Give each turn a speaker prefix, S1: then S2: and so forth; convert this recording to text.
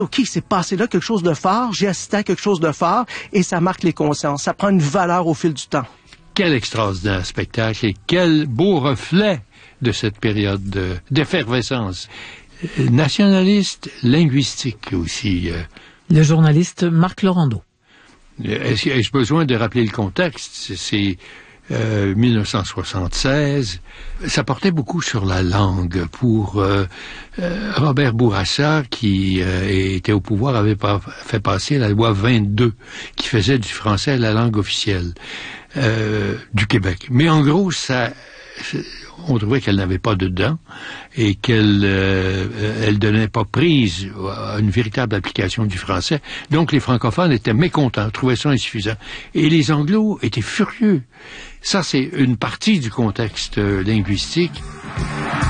S1: OK, c'est passé là quelque chose de fort, j'ai assisté à quelque chose de fort, et ça marque les consciences. Ça prend une valeur au fil du temps.
S2: Quel extraordinaire spectacle et quel beau reflet de cette période d'effervescence. Nationaliste, linguistique aussi.
S3: Le journaliste Marc Laurando.
S2: Ai-je besoin de rappeler le contexte? C'est 1976. Ça portait beaucoup sur la langue. Pour Robert Bourassa, qui était au pouvoir, avait fait passer la loi 22, qui faisait du français la langue officielle du Québec. Mais en gros, on trouvait qu'elle n'avait pas de dents et qu'elle elle donnait pas prise à une véritable application du français. Donc les francophones étaient mécontents, trouvaient ça insuffisant. Et les anglos étaient furieux. Ça, c'est une partie du contexte linguistique.